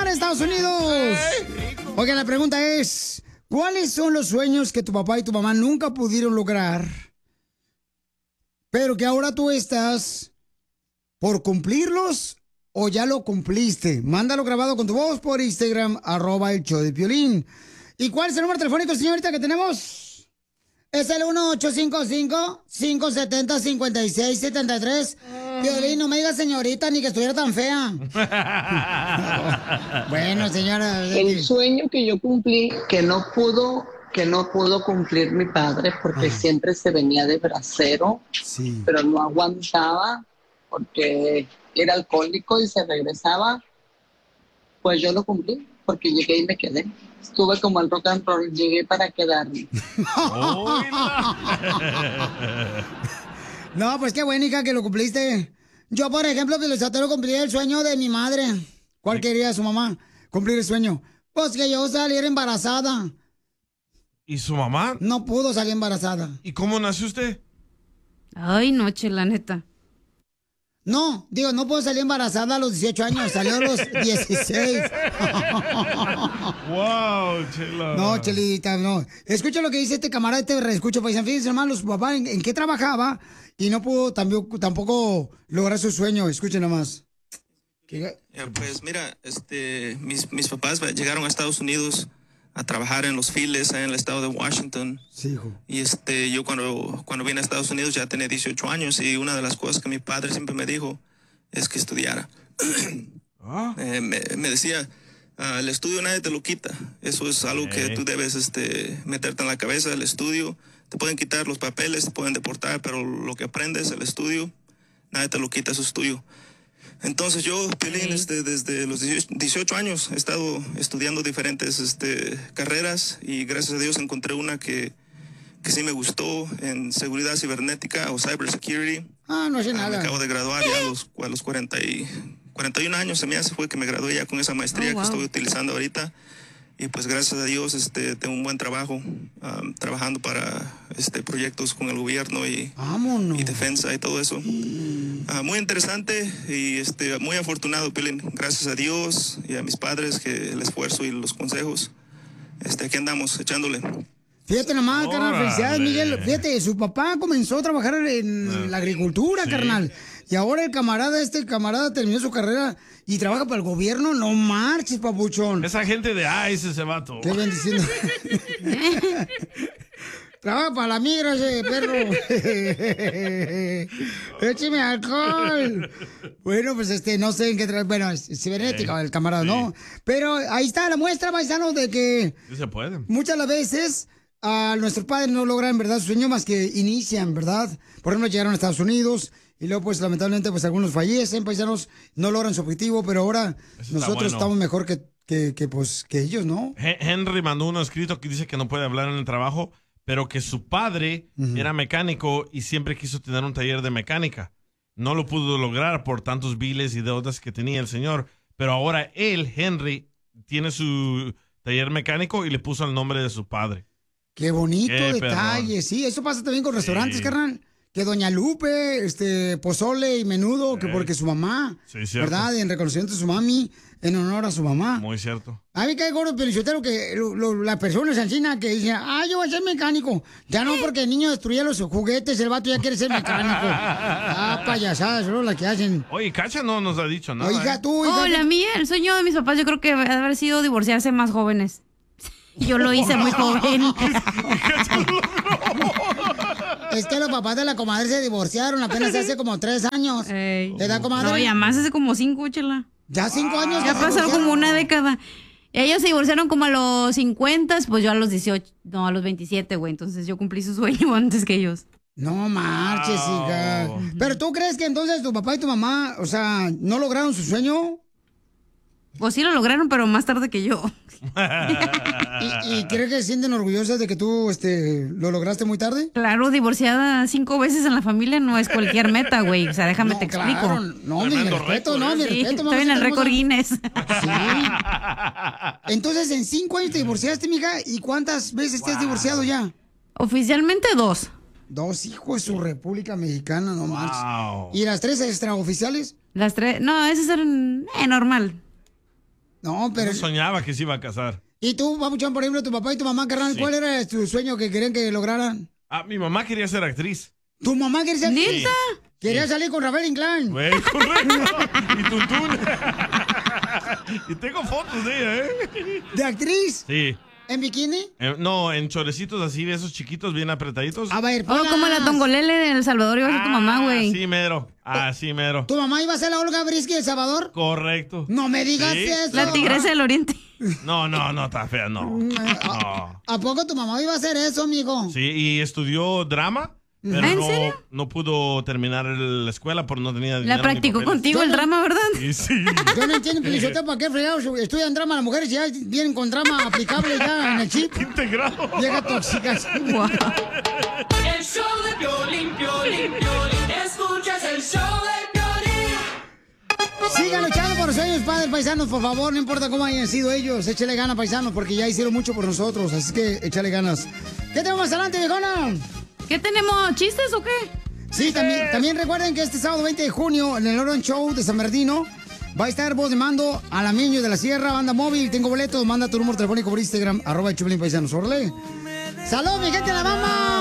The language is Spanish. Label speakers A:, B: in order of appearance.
A: en Estados Unidos. Oigan, la pregunta es, ¿cuáles son los sueños que tu papá y tu mamá nunca pudieron lograr, pero que ahora tú estás por cumplirlos o ya lo cumpliste? Mándalo grabado con tu voz por Instagram, @el show de Piolín. ¿Y cuál es el número telefónico, señorita, que tenemos? Es el 1-855-570-5673. Piolín, no me digas señorita ni que estuviera tan fea. Bueno, señora.
B: El sueño que yo cumplí, que no pudo cumplir mi padre porque siempre se venía de bracero, pero no aguantaba porque era alcohólico y se regresaba, pues yo lo cumplí porque llegué y me quedé. Estuve como el rock and roll, llegué para quedarme.
A: No, pues qué bueno, hija, que lo cumpliste. Yo, por ejemplo, Pelizotero, cumplí el sueño de mi madre. ¿Cuál quería su mamá? Cumplir el sueño. Pues que yo saliera embarazada.
C: ¿Y su mamá?
A: No pudo salir embarazada.
C: ¿Y cómo nació usted?
D: Ay, no, Chela, neta.
A: No, digo, no puedo salir embarazada a los 18 años, salió a los 16.
C: Wow, Chela.
A: No, Chelita, no. Escucha lo que dice este camarada, reescucha, paisano. Fíjense, hermano, su papá en qué trabajaba y no pudo tampoco lograr su sueño. Escuchen nomás.
E: Pues mira, mis papás llegaron a Estados Unidos a trabajar en los files en el estado de Washington.
A: Sí, hijo.
E: Y yo cuando vine a Estados Unidos ya tenía 18 años y una de las cosas que mi padre siempre me dijo es que estudiara. Me decía, el estudio nadie te lo quita. Eso es algo que tú debes meterte en la cabeza, el estudio. Te pueden quitar los papeles, te pueden deportar, pero lo que aprendes, el estudio, nadie te lo quita, eso es tuyo. Entonces yo, Piolín, desde los 18 años he estado estudiando diferentes carreras y gracias a Dios encontré una que sí me gustó en seguridad cibernética o cybersecurity.
A: No sé nada.
E: Me acabo de graduar ya a los 41 años se me hace, fue que me gradué ya con esa maestría que estoy utilizando ahorita. Y pues gracias a Dios tengo un buen trabajo trabajando para proyectos con el gobierno y defensa y todo eso. Muy interesante y muy afortunado, Piolín. Gracias a Dios y a mis padres que el esfuerzo y los consejos. Aquí andamos echándole.
A: Fíjate nomás, carnal, felicidades, Miguel. Fíjate, su papá comenzó a trabajar en la agricultura, carnal. Y ahora el camarada terminó su carrera y trabaja para el gobierno. No marches, papuchón.
C: Esa gente de ese vato.
A: Qué bendición. Trabaja para la migra ese perro. Écheme alcohol. Bueno, pues no sé en qué bueno, es cibernética el camarada, ¿no? Pero ahí está la muestra, paisano, de que
C: sí se puede.
A: Muchas las veces nuestros padres no logran, ¿verdad?, su sueño, más que inician, ¿verdad? Por ejemplo, llegaron a Estados Unidos y luego, pues, lamentablemente, pues, algunos fallecen, paisanos, no logran su objetivo, pero ahora nosotros estamos mejor que ellos, ¿no?
C: Henry mandó un escrito que dice que no puede hablar en el trabajo, pero que su padre era mecánico y siempre quiso tener un taller de mecánica. No lo pudo lograr por tantos biles y deudas que tenía el señor, pero ahora él, Henry, tiene su taller mecánico y le puso el nombre de su padre.
A: Qué bonito detalle, perrón. Sí, eso pasa también con restaurantes, carnal. Que Doña Lupe, pozole y menudo, que porque su mamá, ¿verdad? En reconocimiento a su mami, en honor a su mamá.
C: Muy cierto.
A: A mí cae gordo, Pelizotero, que las personas encina que dicen, yo voy a ser mecánico. Ya no, porque el niño destruía los juguetes, el vato ya quiere ser mecánico. Payasadas, solo las que hacen.
C: Oye, Cacha no nos ha dicho nada.
A: Oiga, tú, hija.
D: La mía, el sueño de mis papás, yo creo que debe haber sido divorciarse más jóvenes. Yo lo hice muy joven.
A: Es que los papás de la comadre se divorciaron apenas hace como 3 años. ¿Verdad, comadre?
D: No, ya más, hace como 5, Chela.
A: ¿Ya 5 años?
D: Ya pasó como una década. Ellos se divorciaron como a los 50, pues yo a los 18, no, a los 27, güey. Entonces yo cumplí su sueño antes que ellos.
A: No marches, hija. Pero ¿tú crees que entonces tu papá y tu mamá, o sea, no lograron su sueño?
D: Pues sí lo lograron, pero más tarde que yo.
A: ¿Y crees que se sienten orgullosas de que tú lo lograste muy tarde?
D: Claro, divorciada 5 veces en la familia no es cualquier meta, güey. O sea, déjame te explico.
A: Claro, no, mi respeto, no, mi respeto.
D: Estoy en el récord Guinness.
A: Sí. Entonces, en 5 años te divorciaste, mija. ¿Y cuántas veces te has divorciado ya?
D: Oficialmente 2.
A: 2 hijos de su República Mexicana, no marches. ¿Y las 3 extraoficiales?
D: Las 3, no, esas eran normal.
A: No, pero...
C: Yo soñaba que se iba a casar.
A: ¿Y tú, papuchón, por ejemplo, tu papá y tu mamá, carnal,
C: Sí.
A: cuál era tu sueño que querían que lograran?
C: Mi mamá quería ser actriz.
A: ¿Tu mamá quería ser actriz?
D: ¿Neta?
A: Quería salir con Rafael Inclán.
C: Güey, correcto. Y Tuntún. Y tengo fotos de ella, ¿eh?
A: ¿De actriz?
C: Sí.
A: ¿En bikini?
C: No, en chorecitos así, de esos chiquitos bien apretaditos.
A: A ver,
D: Oh, como la Tongolele de El Salvador iba a ser tu mamá, güey.
C: Sí, mero. Sí, mero.
A: ¿Tu mamá iba a ser la Olga Brisky de El Salvador?
C: Correcto.
A: No me digas
C: Sí.
A: eso.
D: La Tigresa del Oriente.
C: No, está fea, no. No.
A: ¿A poco tu mamá iba a hacer eso, amigo?
C: Sí, y estudió drama, pero
D: ¿En serio?
C: no pudo terminar la escuela porque no tenía dinero.
D: La practicó
C: ni papeles.
D: contigo el drama, ¿verdad?
C: Sí, sí.
A: Yo no entiendo, Pelichotelo, ¿para qué fregados estudian drama las mujeres y ya vienen con drama aplicable ya en el chip?
C: Integrado.
A: Llega tóxicas.
D: Wow.
F: El show de Piolín, Piolín, Piolín. Escuchas el show de Piolín.
A: Sigan luchando por los sueños, padres paisanos, por favor, no importa cómo hayan sido ellos, échale ganas, paisanos, porque ya hicieron mucho por nosotros, así que échale ganas. ¿Qué tenemos más adelante, viejona?
D: ¿Qué tenemos? ¿Chistes o qué?
A: Sí, también recuerden que este sábado 20 de junio, en el Oron Show de San Bernardino, va a estar voz de mando a la Miño de la Sierra, banda móvil, tengo boletos, manda tu número telefónico por Instagram, @el Choplin Paisanos, órale. ¡Salud, mi gente de Alabama!